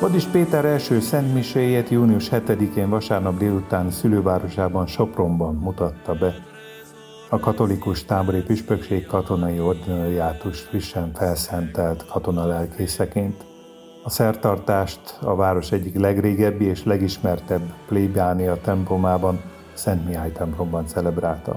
Vadis Péter első szentmiséjét június 7-én vasárnap délután szülővárosában, Sopronban mutatta be. A katolikus tábori püspökség katonai ordinariátus frissen felszentelt katonalelkészeként. A szertartást a város egyik legrégebbi és legismertebb plébánia templomában, Szent Mihály templomban celebrálta.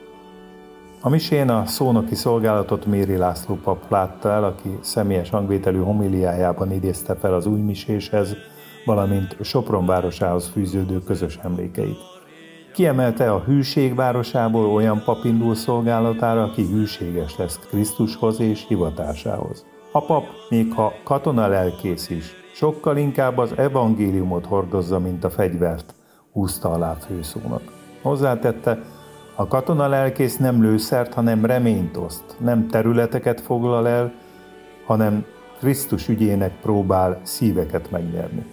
A misén a szónoki szolgálatot Méri László pap látta el, aki személyes hangvételű homiliájában idézte fel az újmiséshez, valamint Sopron városához fűződő közös emlékeit. Kiemelte a hűség városából olyan pap indul szolgálatára, aki hűséges lesz Krisztushoz és hivatásához. A pap, még ha katonalelkész is, sokkal inkább az evangéliumot hordozza, mint a fegyvert, húzta alá főszónak. Hozzátette, a katonalelkész nem lőszert, hanem reményt oszt, nem területeket foglal el, hanem Krisztus ügyének próbál szíveket megnyerni.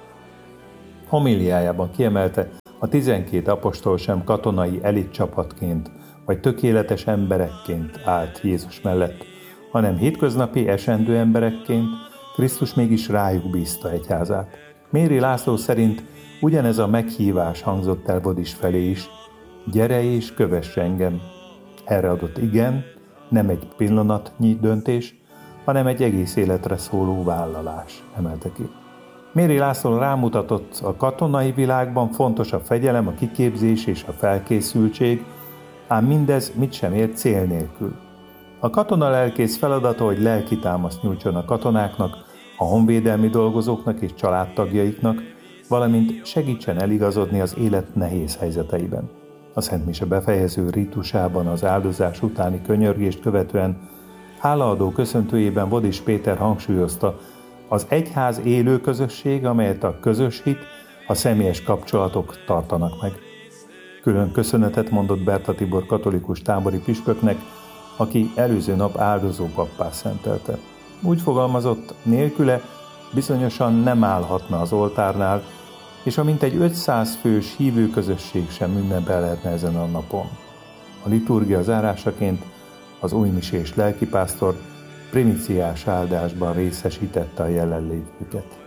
Homiliájában kiemelte, a 12 apostol sem katonai elitcsapatként vagy tökéletes emberekként állt Jézus mellett, hanem hétköznapi esendő emberekként. Krisztus mégis rájuk bízta egyházát. Méri László szerint ugyanez a meghívás hangzott el Vadis felé is: gyere és kövess engem. Erre adott igen, nem egy pillanatnyi döntés, hanem egy egész életre szóló vállalás, emelte ki. Méri László rámutatott, a katonai világban fontos a fegyelem, a kiképzés és a felkészültség, ám mindez mit sem ér cél nélkül. A katonalelkész feladata, hogy lelkitámaszt nyújtson a katonáknak, a honvédelmi dolgozóknak és családtagjaiknak, valamint segítsen eligazodni az élet nehéz helyzeteiben. A szentmise befejező ritusában az áldozás utáni könyörgést követően hálaadó köszöntőjében Vadis Péter hangsúlyozta, az egyház élő közösség, amelyet a közös hit, a személyes kapcsolatok tartanak meg. Külön köszönetet mondott Berta Tibor katolikus tábori püspöknek, aki előző nap áldozópappá szentelte. Úgy fogalmazott, nélküle bizonyosan nem állhatna az oltárnál, és a mintegy 500 fős hívőközösség sem ünnepelhetne ezen a napon. A liturgia zárásaként az újmisés lelkipásztor primiciás áldásban részesítette a jelenlévőket.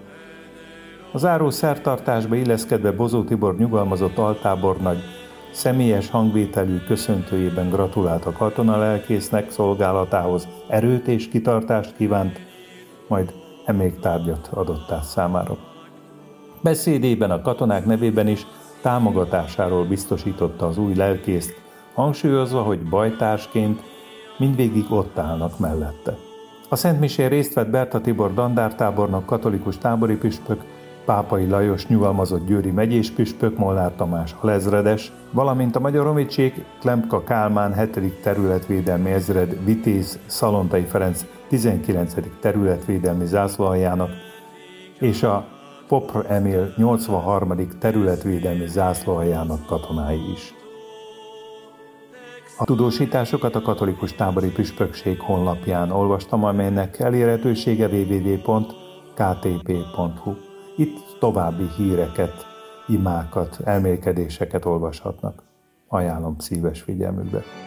A záró szertartásba illeszkedve Bozó Tibor nyugalmazott altábornagy személyes hangvételű köszöntőjében gratulált a katonalelkésznek szolgálatához, erőt és kitartást kívánt, majd emléktárgyat adott át számára. Beszédében a katonák nevében is támogatásáról biztosította az új lelkészt, hangsúlyozva, hogy bajtársként mindvégig ott állnak mellette. A szentmisén részt vett Berta Tibor dandártábornok, katolikus tábori püspök, Pápai Lajos nyugalmazott győri megyés püspök, Molnár Tamás alezredes, valamint a Magyar Honvédség Klemka Kálmán 7. területvédelmi ezred vitéz Szalontai Ferenc 19. területvédelmi zászlóaljának és a Popr Emil 83. területvédelmi zászlóaljának katonái is. A tudósításokat a katolikus tábori püspökség honlapján olvastam, amelynek elérhetősége www.ktp.hu. Itt további híreket, imákat, elmélkedéseket olvashatnak. Ajánlom szíves figyelmükbe.